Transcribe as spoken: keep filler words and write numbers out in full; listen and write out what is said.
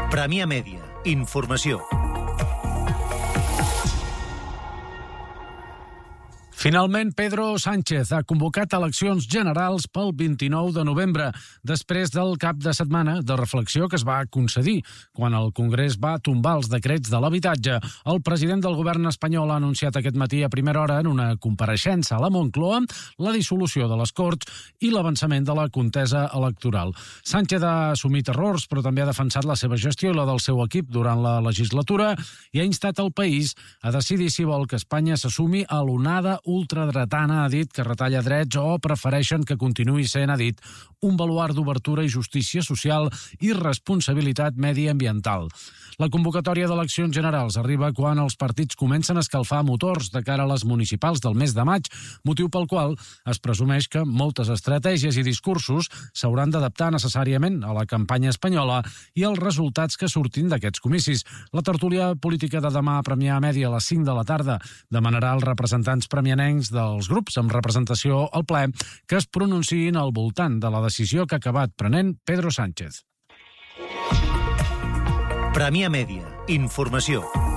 Premià Mèdia. Informació. Finalment, Pedro Sánchez ha convocat eleccions generals pel vint-i-nou de novembre, després del cap de setmana de reflexió que es va concedir quan el Congrés va tombar els decrets de l'habitatge. El president del govern espanyol ha anunciat aquest matí a primera hora en una compareixença a la Moncloa la dissolució de les Corts i l'avançament de la contesa electoral. Sánchez ha assumit errors, però també ha defensat la seva gestió i la del seu equip durant la legislatura i ha instat el país a decidir si vol que Espanya s'assumi a l'onada ultradretana, ha dit, que retalla drets o prefereixen que continuï sent, ha dit, un baluard d'obertura i justícia social i responsabilitat mediambiental. La convocatòria d'eleccions generals arriba quan els partits comencen a escalfar motors de cara a les municipals del mes de maig, motiu pel qual es presumeix que moltes estratègies i discursos s'hauran d'adaptar necessàriament a la campanya espanyola i als resultats que surtin d'aquests comicis. La tertúlia política de demà a Premià Mèdia a les cinc de la tarda demanarà als representants premianencs dels grups amb representació al ple que es pronunciïn al voltant de la decisió que ha acabat prenent Pedro Sánchez. Premià Mèdia. Informació.